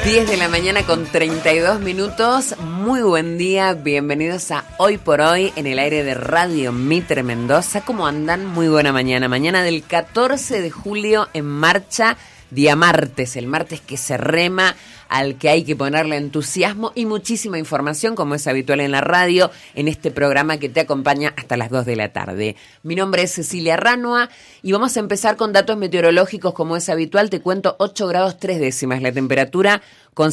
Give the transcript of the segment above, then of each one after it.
10 de la mañana con 32 minutos. Muy buen día, bienvenidos a Hoy por Hoy en el aire de Radio Mitre Mendoza. ¿Cómo andan? Muy buena mañana. Mañana del 14 de julio en marcha, día martes, el martes que se rema, al que hay que ponerle entusiasmo y muchísima información, como es habitual en la radio, en este programa que te acompaña hasta las 2 de la tarde. Mi nombre es Cecilia Ranua y vamos a empezar con datos meteorológicos, como es habitual. Te cuento 8 grados 3 décimas la temperatura, con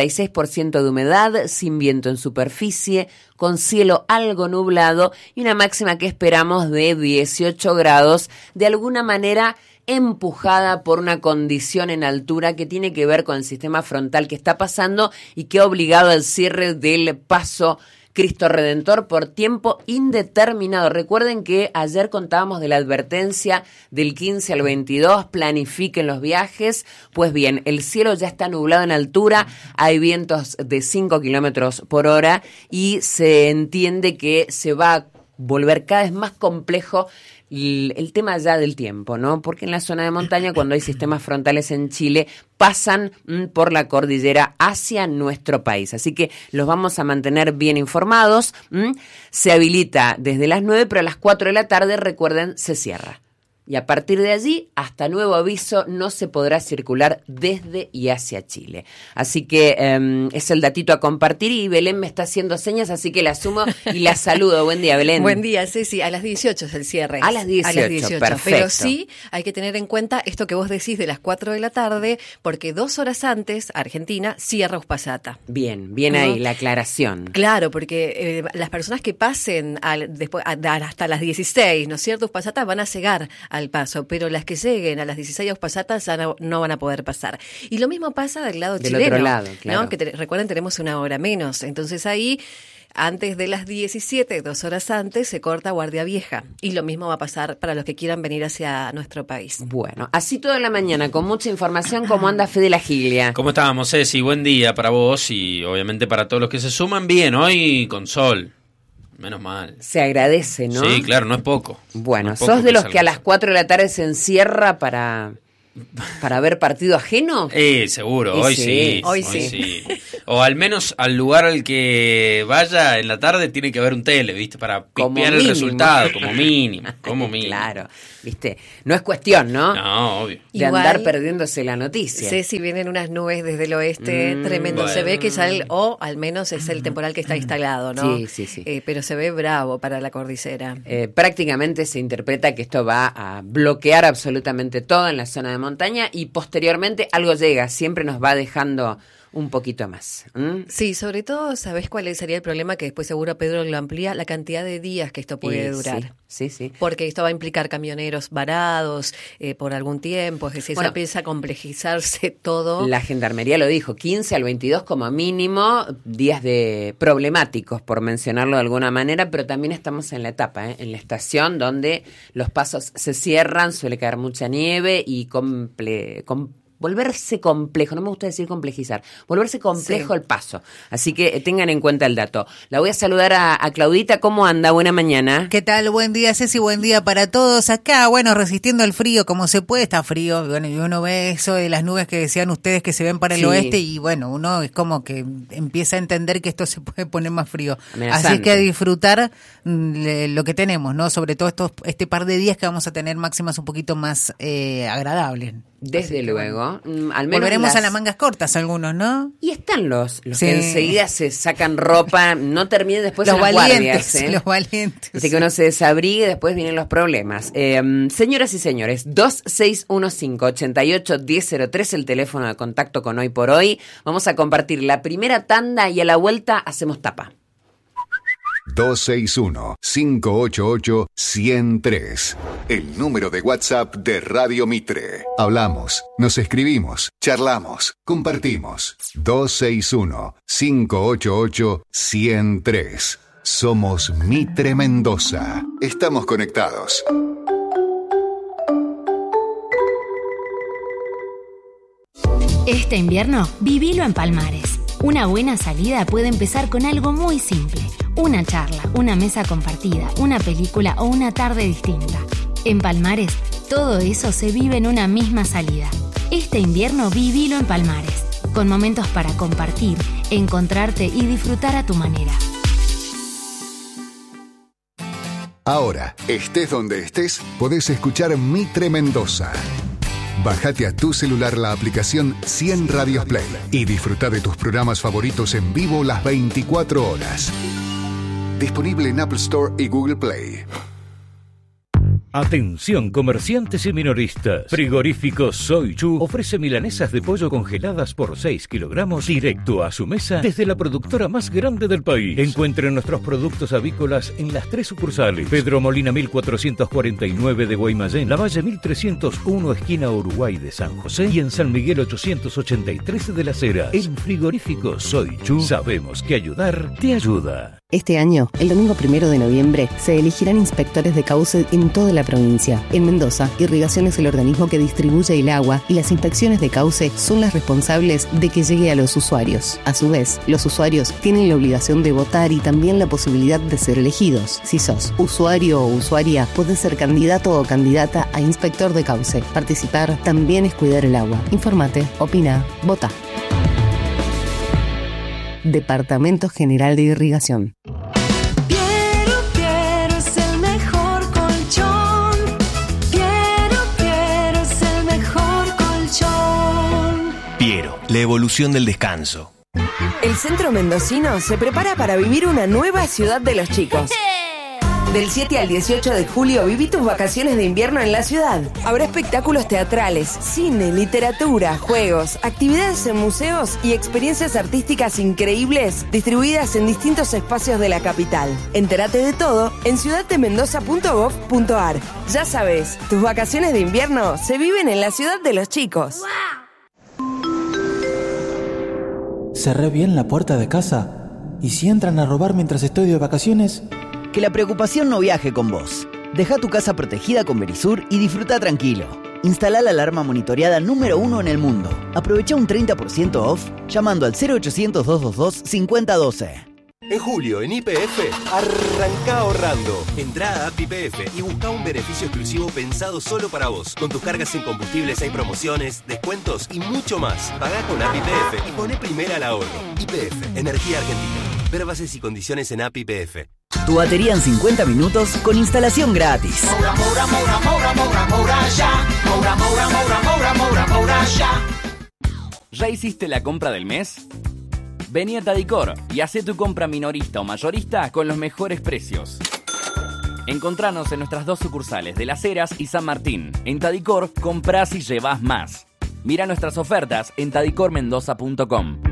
76% de humedad, sin viento en superficie, con cielo algo nublado y una máxima que esperamos de 18 grados, de alguna manera empujada por una condición en altura que tiene que ver con el sistema frontal que está pasando y que ha obligado al cierre del paso Cristo Redentor por tiempo indeterminado. Recuerden que ayer contábamos de la advertencia del 15 al 22, planifiquen los viajes. Pues bien, el cielo ya está nublado en altura, hay vientos de 5 kilómetros por hora y se entiende que se va a volver cada vez más complejo el tema ya del tiempo, ¿no? Porque en la zona de montaña, cuando hay sistemas frontales en Chile, pasan por la cordillera hacia nuestro país. Así que los vamos a mantener bien informados. Se habilita desde las 9, pero a las 4 de la tarde, recuerden, se cierra. Y a partir de allí, hasta nuevo aviso, no se podrá circular desde y hacia Chile. Así que es el datito a compartir y Belén me está haciendo señas, así que la asumo y la saludo. Buen día, Belén. Buen día, Ceci. A las 18 es el cierre. A las 18, perfecto. Pero sí hay que tener en cuenta esto que vos decís de las 4 de la tarde, porque 2 horas antes, Argentina cierra Uspallata. Bien ahí la aclaración. Claro, porque las personas que pasen después hasta las 16, ¿no es cierto? Uspallata van a llegar al paso, pero las que lleguen a las 16 a Uspallata ya no van a poder pasar. Y lo mismo pasa del lado chileno, otro lado, claro. ¿no? Que recuerden, tenemos una hora menos. Entonces ahí, antes de las 17, 2 horas antes, se corta Guardia Vieja. Y lo mismo va a pasar para los que quieran venir hacia nuestro país. Bueno, así toda la mañana, con mucha información. ¿Cómo anda Fede La Giglia? ¿Cómo estábamos, Ceci? Buen día para vos y obviamente para todos los que se suman. Bien, hoy con sol. Menos mal. Se agradece, ¿no? Sí, claro, no es poco. Bueno, no es poco ¿sos de los que a salga. las 4 de la tarde se encierra para ver partido ajeno? Seguro, Y hoy sí, sí. hoy sí. O al menos al lugar al que vaya en la tarde tiene que haber un tele, ¿viste? Para pispear el resultado, como mínimo. Claro, ¿viste? No es cuestión, ¿no? No, obvio. De Igual, andar perdiéndose la noticia. Sé si vienen unas nubes desde el oeste, tremendo. Bueno. Se ve que ya al menos es el temporal que está instalado, ¿no? Sí. Pero se ve bravo para la cordillera. Prácticamente se interpreta que esto va a bloquear absolutamente todo en la zona de montaña y posteriormente algo llega, siempre nos va dejando un poquito más. Sí, sobre todo, ¿sabés cuál sería el problema? Que después seguro Pedro lo amplía, la cantidad de días que esto puede durar. Sí. Porque esto va a implicar camioneros varados por algún tiempo, es decir, ya empieza a complejizarse todo. La Gendarmería lo dijo, 15 al 22 como mínimo, días de problemáticos, por mencionarlo de alguna manera, pero también estamos en la etapa, en la estación donde los pasos se cierran, suele caer mucha nieve y volverse complejo, no me gusta decir complejizar, volverse complejo el paso. Así que tengan en cuenta el dato. La voy a saludar a Claudita. ¿Cómo anda? Buena mañana. ¿Qué tal? Buen día, Ceci, buen día para todos. Acá, resistiendo el frío como se puede, está frío. Bueno, y uno ve eso de las nubes que decían ustedes que se ven para el oeste y uno es como que empieza a entender que esto se puede poner más frío. Amenazante. Así que a disfrutar lo que tenemos, ¿no? Sobre todo este par de días que vamos a tener máximas un poquito más agradables. Desde luego. Al menos volveremos a las mangas cortas algunos, ¿no? Y están los que enseguida se sacan ropa, no terminen después los en las valientes, guardias. Los valientes. Así que uno se desabrigue y después vienen los problemas. Señoras y señores, 2615-88-1003, el teléfono de contacto con Hoy por Hoy. Vamos a compartir la primera tanda y a la vuelta hacemos tapa. 261-588-103. El número de WhatsApp de Radio Mitre. Hablamos, nos escribimos, charlamos, compartimos. 261-588-103. Somos Mitre Mendoza. Estamos conectados. Este invierno, vivilo en Palmares. Una buena salida puede empezar con algo muy simple. Una charla, una mesa compartida, una película o una tarde distinta. En Palmares, todo eso se vive en una misma salida. Este invierno, vivilo en Palmares. con momentos para compartir, encontrarte y disfrutar a tu manera. Ahora, estés donde estés, podés escuchar Mitre Mendoza. Bájate a tu celular la aplicación 100 Radios Play y disfruta de tus programas favoritos en vivo las 24 horas. Disponible en Apple Store y Google Play. Atención comerciantes y minoristas. Frigorífico Soy Chu ofrece milanesas de pollo congeladas por 6 kilogramos directo a su mesa desde la productora más grande del país. Encuentren nuestros productos avícolas en las 3 sucursales: Pedro Molina 1449 de Guaymallén, Lavalle 1301 esquina Uruguay de San José y en San Miguel 883 de Las Heras. En Frigorífico Soy Chu sabemos que ayudar te ayuda. Este año, el domingo 1 de noviembre, se elegirán inspectores de cauce en toda la provincia. En Mendoza, Irrigación es el organismo que distribuye el agua y las inspecciones de cauce son las responsables de que llegue a los usuarios. A su vez, los usuarios tienen la obligación de votar y también la posibilidad de ser elegidos. Si sos usuario o usuaria, podés ser candidato o candidata a inspector de cauce. Participar también es cuidar el agua. Infórmate, opina, vota. Departamento General de Irrigación. Piero es el mejor colchón. Piero es el mejor colchón. Piero, la evolución del descanso. El centro mendocino se prepara para vivir una nueva ciudad de los chicos. Del 7 al 18 de julio viví tus vacaciones de invierno en la ciudad. Habrá espectáculos teatrales, cine, literatura, juegos, actividades en museos y experiencias artísticas increíbles distribuidas en distintos espacios de la capital. Entérate de todo en ciudaddemendoza.gov.ar. Ya sabes, tus vacaciones de invierno se viven en la ciudad de los chicos. ¿Cerré bien la puerta de casa? ¿Y si entran a robar mientras estoy de vacaciones? Que la preocupación no viaje con vos. Deja tu casa protegida con Verisur y disfruta tranquilo. Instala la alarma monitoreada número 1 en el mundo. Aprovecha un 30% off llamando al 0800-222-5012. En julio, en YPF, arranca ahorrando. Entrá a App YPF y busca un beneficio exclusivo pensado solo para vos. Con tus cargas en combustibles hay promociones, descuentos y mucho más. Pagá con App YPF y poné primera al ahorro. YPF, Energía Argentina. Ver bases y condiciones en App YPF. Tu batería en 50 minutos con instalación gratis. ¿Ya hiciste la compra del mes? Vení a Tadicor y hacé tu compra minorista o mayorista con los mejores precios. Encontranos en nuestras 2 sucursales de Las Heras y San Martín. En Tadicor, comprás y llevás más. Mira nuestras ofertas en tadicormendoza.com.